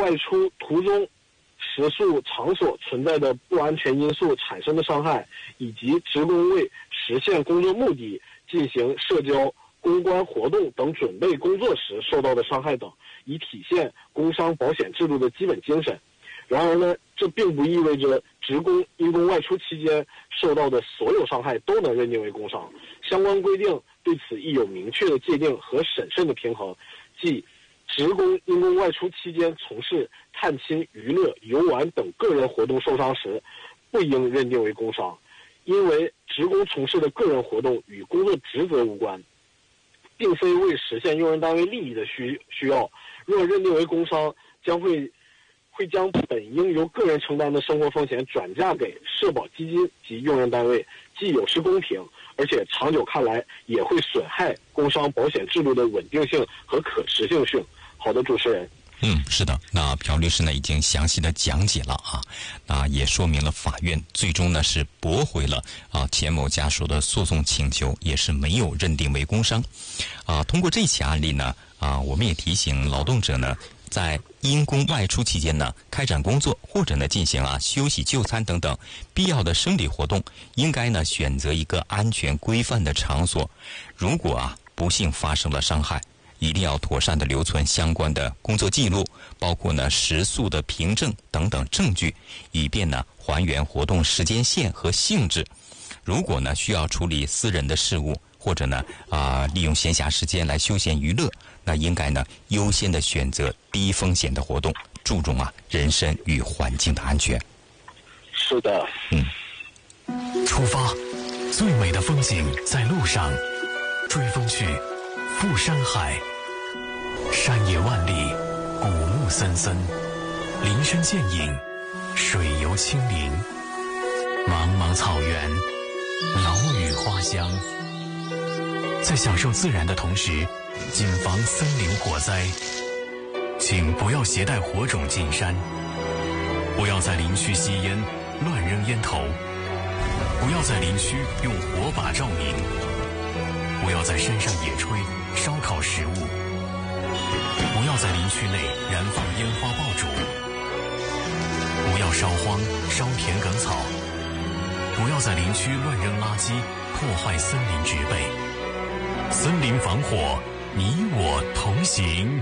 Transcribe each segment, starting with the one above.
外出途中食宿场所存在的不安全因素产生的伤害，以及职工为实现工作目的进行社交、公关活动等准备工作时受到的伤害等，以体现工伤保险制度的基本精神。然而呢，这并不意味着职工因公外出期间受到的所有伤害都能认定为工伤。相关规定对此亦有明确的界定和审慎的平衡，即职工因公外出期间从事探亲、娱乐、游玩等个人活动受伤时，不应认定为工伤，因为职工从事的个人活动与工作职责无关，并非为实现用人单位利益的需要。若认定为工伤，将会将本应由个人承担的生活风险转嫁给社保基金及用人单位，既有失公平，而且长久看来也会损害工伤保险制度的稳定性和可持续性。好的，主持人。 是的，那朴律师呢已经详细的讲解了啊，那也说明了法院最终呢是驳回了钱某家属的诉讼请求，也是没有认定为工伤。通过这起案例呢，我们也提醒劳动者呢，在因公外出期间呢，开展工作或者呢进行休息、就餐等等必要的生理活动，应该呢选择一个安全规范的场所。如果不幸发生了伤害，一定要妥善的留存相关的工作记录，包括呢食宿的凭证等等证据，以便呢还原活动时间线和性质。如果呢需要处理私人的事务，或者呢利用闲暇时间来休闲娱乐，那应该呢优先的选择低风险的活动，注重人身与环境的安全。 是的。 出发，最美的风景在路上，追风去，赴山海。山野万里，古木森森，林深见影，水游清灵。茫茫草原，鸟语花香。在享受自然的同时，谨防森林火灾。请不要携带火种进山，不要在林区吸烟、乱扔烟头，不要在林区用火把照明，不要在山上野炊、烧烤食物，不要在林区内燃放烟花爆竹，不要烧荒、烧田埂草，不要在林区乱扔垃圾，破坏森林植被。森林防火，你我同行。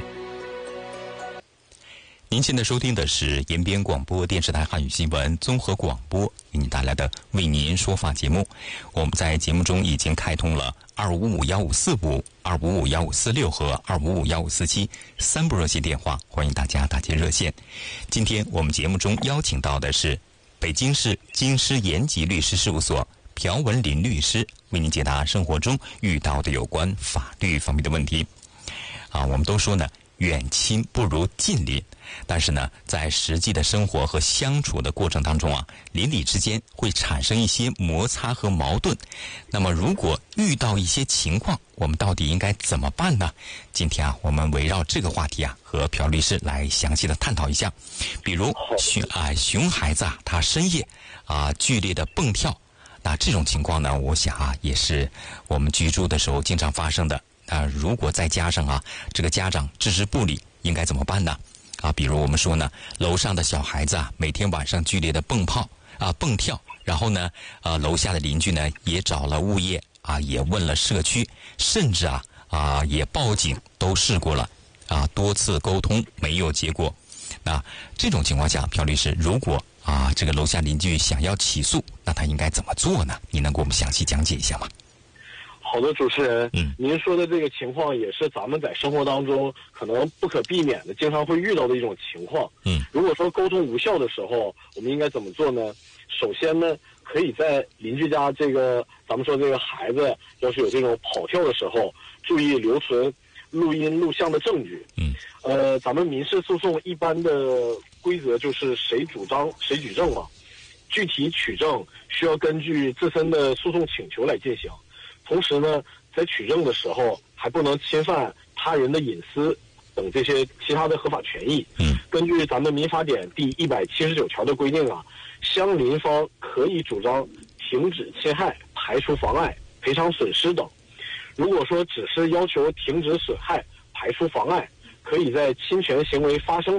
您现在收听的是延边广播电视台汉语新闻综合广播为您带来的为您说法节目。我们在节目中已经开通了255-1545、255-1546和255-1547三部热线电话，欢迎大家打接热线。今天我们节目中邀请到的是北京市京师延吉律师事务所朴文林律师，为您解答生活中遇到的有关法律方面的问题。我们都说呢，远亲不如近邻，但是呢，在实际的生活和相处的过程当中邻里之间会产生一些摩擦和矛盾。那么，如果遇到一些情况，我们到底应该怎么办呢？今天我们围绕这个话题和朴律师来详细的探讨一下。比如熊孩子他深夜剧烈的蹦跳，那这种情况呢，我想也是我们居住的时候经常发生的。如果再加上这个家长置之不理，应该怎么办呢？比如我们说呢，楼上的小孩子每天晚上剧烈的蹦跳，然后呢，楼下的邻居呢也找了物业也问了社区，甚至也报警，都试过了多次沟通没有结果。那这种情况下，朴律师，如果这个楼下邻居想要起诉，那他应该怎么做呢？你能给我们详细讲解一下吗？ 好的，主持人，您说的这个情况也是咱们在生活当中可能不可避免的，经常会遇到的一种情况。如果说沟通无效的时候，我们应该怎么做呢？首先呢，可以在邻居家咱们说这个孩子要是有这种跑跳的时候，注意留存录音录像的证据。咱们民事诉讼一般的规则就是谁主张谁举证嘛，具体取证需要根据自身的诉讼请求来进行。同时呢，在取证的时候还不能侵犯他人的隐私等这些其他的合法权益。根据咱们民法典第179条的规定相邻方可以主张停止侵害、排除妨碍、赔偿损失等。如果说只是要求停止损害、排除妨碍，可以在侵权行为发生